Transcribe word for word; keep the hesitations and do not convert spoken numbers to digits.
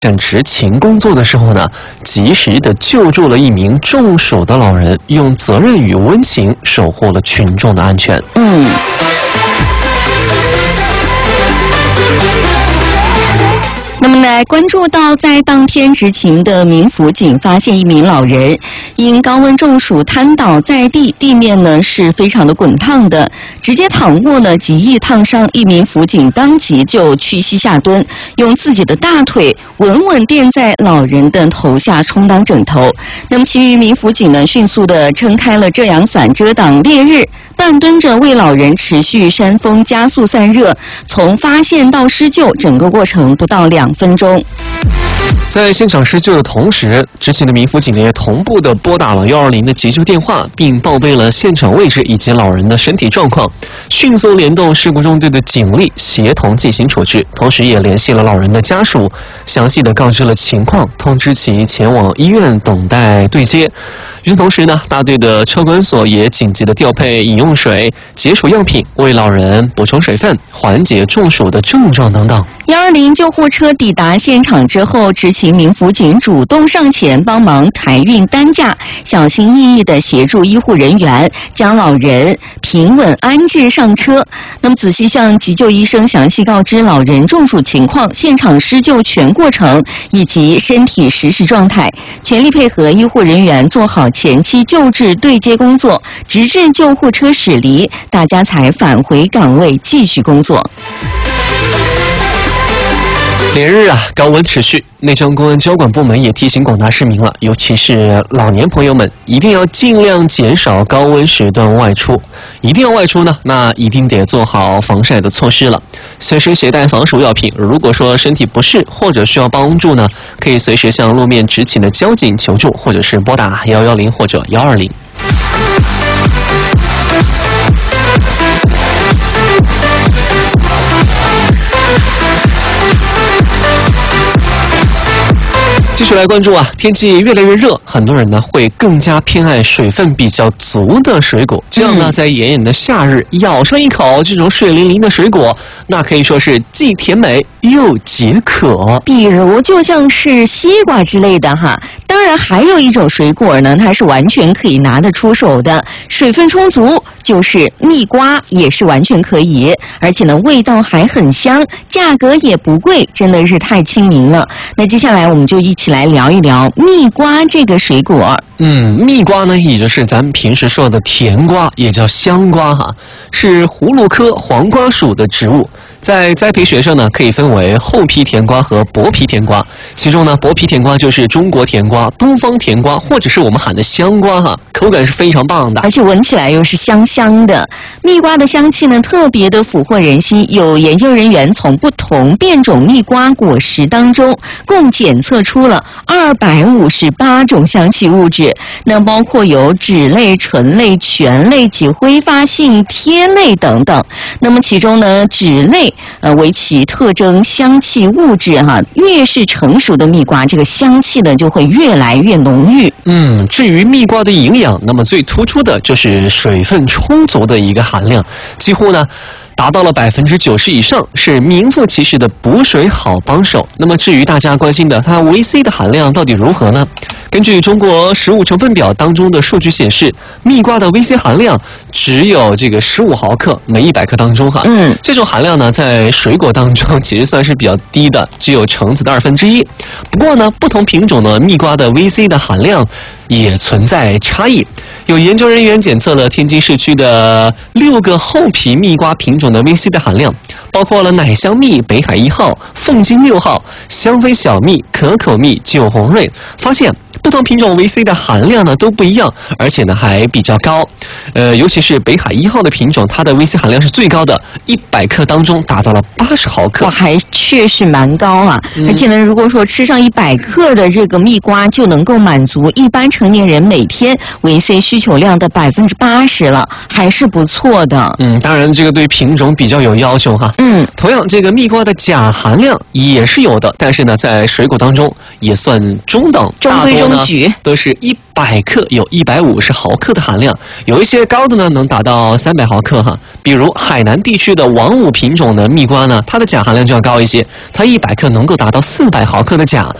展执勤工作的时候呢，及时的救助了一名中暑的老人，用责任与温情守护了群众的安全。 嗯。那么来关注到，在当天执勤的民辅警发现一名老人因高温中暑瘫倒在地，地面呢是非常的滚烫的，直接躺卧呢极易烫伤。一名辅警当即就屈膝下蹲，用自己的大腿稳稳垫在老人的头下充当枕头。那么其余民辅警呢迅速的撑开了遮阳伞遮挡烈日，半蹲着为老人持续扇风加速散热，从发现到施救整个过程不到两分钟。 在现场施救的同时，执勤的民辅警也同步的拨打了一二零的急救电话，并报备了现场位置以及老人的身体状况，迅速联动事故中队的警力协同进行处置，同时也联系了老人的家属，详细的告知了情况，通知其前往医院等待对接。与此同时呢，大队的车管所也紧急的调配饮用水、解暑药品，为老人补充水分，缓解中暑的症状等等。 一二零救护车抵达现场之后，执勤民辅警主动上前帮忙抬运担架，小心翼翼地协助医护人员将老人平稳安置上车。那么仔细向急救医生详细告知老人中暑情况、现场施救全过程以及身体实时状态，全力配合医护人员做好前期救治对接工作，直至救护车驶离，大家才返回岗位继续工作。 连日啊，高温持续，内政公安交管部门也提醒广大市民了，尤其是老年朋友们，一定要尽量减少高温时段外出。一定要外出呢，那一定得做好防晒的措施了，随时携带防暑药品。如果说身体不适或者需要帮助呢，可以随时向路面执勤的交警求助，或者是拨打一一零或者一二零。继续来关注啊，天气越来越热，很多人呢会更加偏爱水分比较足的水果。这样呢，在炎炎的夏日，咬上一口这种水灵灵的水果，那可以说是既甜美又解渴。 比如就像是西瓜之类的哈。当然，还有一种水果呢，它是完全可以拿得出手的，水分充足，就是蜜瓜，也是完全可以，而且呢，味道还很香，价格也不贵，真的是太亲民了。那接下来我们就一起来聊一聊蜜瓜这个水果。 嗯，蜜瓜呢，也就是咱们平时说的甜瓜，也叫香瓜哈，是葫芦科黄瓜属的植物。在栽培学上呢，可以分为厚皮甜瓜和薄皮甜瓜。其中呢，薄皮甜瓜就是中国甜瓜、东方甜瓜，或者是我们喊的香瓜哈，口感是非常棒的， 而且闻起来又是香香的。蜜瓜的香气呢，特别的俘获人心。有研究人员从不同变种蜜瓜果实当中，共检测出了二百五十八种香气物质，那包括有酯类、醇类、醛类及挥发性萜类等等。那么其中呢，酯类呃为其特征香气物质哈，越是成熟的蜜瓜，这个香气呢就会越来越浓郁。 嗯，至于蜜瓜的营养，那么最突出的就是水分充足的一个含量，几乎呢达到了百分之九十以上，是名副其实的补水好帮手。那么至于大家关心的它维 C 的含量到底如何呢？根据中国食物成分表当中的数据显示，蜜瓜的 V C 含量只有这个十五毫克每一百克当中哈。 嗯， 这种含量呢，在水果当中其实算是比较低的，只有橙子的二分之一。不过呢，不同品种的蜜瓜的 V C 的含量也存在差异。有研究人员检测了天津市区的六个厚皮蜜瓜品种的 V C 的含量，包括了奶香蜜、北海一号、凤金六号、香妃小蜜、可口蜜、酒红瑞，发现不同品种 V C 的含量呢都不一样，而且呢还比较高。呃，尤其是北海一号的品种，它的 V C 含量是最高的，一百克当中达到了八十毫克。 哇，还确实蛮高啊！嗯、而且呢，如果说吃上一百克的这个蜜瓜，就能够满足一般成年人每天维 C 需求量的百分之八十了，还是不错的。 嗯，当然这个对品种比较有要求哈。 嗯， 同样这个蜜瓜的钾含量也是有的，但是呢，在水果当中也算中等， 中规中矩， 大多呢都是一百克有一百五十毫克的含量，有一些高的呢能达到三百毫克哈。比如海南地区的王五品种的蜜瓜呢，它的钾含量就要高一些，它一百克能够达到四百毫克的钾。